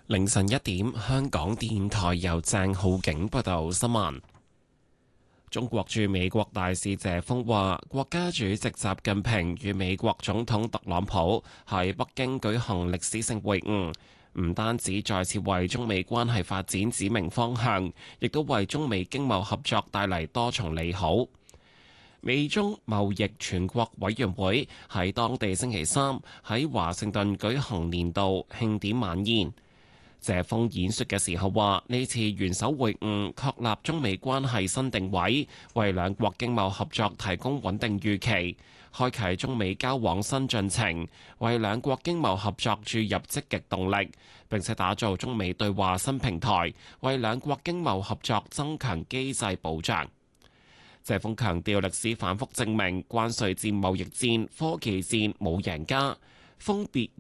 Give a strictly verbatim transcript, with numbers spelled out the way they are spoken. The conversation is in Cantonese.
凌晨一點，香港電台由鄭浩景報道新聞。中國駐美國大使謝鋒話，國家主席習近平與美國總統特朗普喺北京舉行歷史性會晤，唔單止再次為中美關係發展指明方向，亦都為中美經貿合作帶嚟多重利好。美中貿易全國委員會喺當地星期三喺華盛頓舉行年度慶典晚宴。謝鋒演說嘅時候話：呢次元首會晤確立中美關係新定位，為兩國經貿合作提供穩定預期，開啟中美交往新進程，為兩國經貿合作注入積極動力，並且打造中美對話新平台，為兩國經貿合作增強機制保障。謝鋒強調，歷史反覆證明關稅戰、貿易戰、科技戰冇贏家，分別